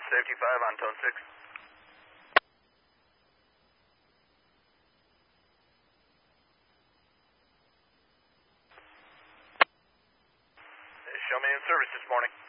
Safety 5 on tone 6. Show me in service this morning.